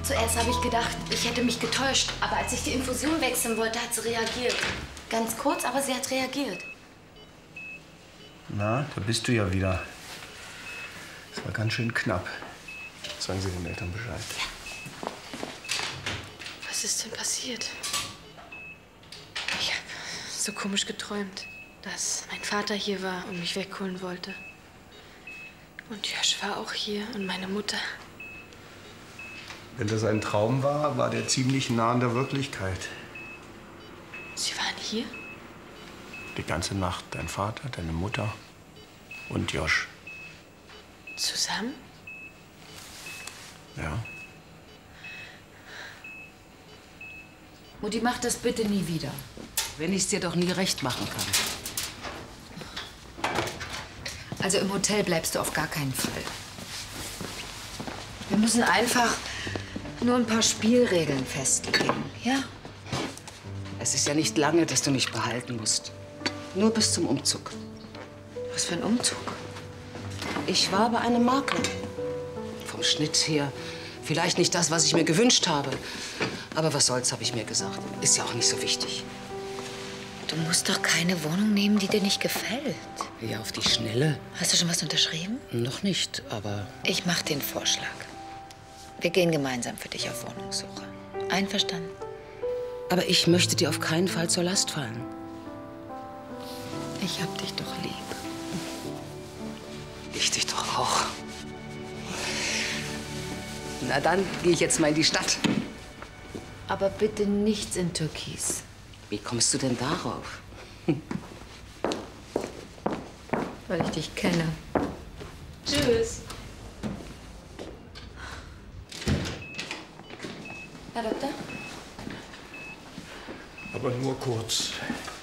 Zuerst habe ich gedacht, ich hätte mich getäuscht. Aber als ich die Infusion wechseln wollte, hat sie reagiert. Ganz kurz, aber sie hat reagiert. Na, da bist du ja wieder. Das war ganz schön knapp. Sagen Sie den Eltern Bescheid. Ja. Was ist denn passiert? Ich habe so komisch geträumt, dass mein Vater hier war und mich wegholen wollte. Und Josh war auch hier und meine Mutter. Wenn das ein Traum war, war der ziemlich nah an der Wirklichkeit. Sie waren hier? Die ganze Nacht dein Vater, deine Mutter und Josh. Zusammen? Ja. Mutti, mach das bitte nie wieder. Wenn ich es dir doch nie recht machen kann. Also im Hotel bleibst du auf gar keinen Fall. Wir müssen einfach nur ein paar Spielregeln festlegen, ja? Es ist ja nicht lange, dass du mich behalten musst. Nur bis zum Umzug. Was für ein Umzug? Ich war bei einem Makler. Vom Schnitt her vielleicht nicht das, was ich mir gewünscht habe. Aber was soll's, habe ich mir gesagt. Ist ja auch nicht so wichtig. Du musst doch keine Wohnung nehmen, die dir nicht gefällt. Ja, auf die Schnelle. Hast du schon was unterschrieben? Noch nicht, aber... Ich mach den Vorschlag. Wir gehen gemeinsam für dich auf Wohnungssuche. Einverstanden? Aber ich möchte dir auf keinen Fall zur Last fallen. Ich hab dich doch lieb. Ich dich doch auch. Na dann gehe ich jetzt mal in die Stadt. Aber bitte nichts in Türkis. Wie kommst du denn darauf? Weil ich dich kenne. Tschüss. Herr Doktor? Aber nur kurz.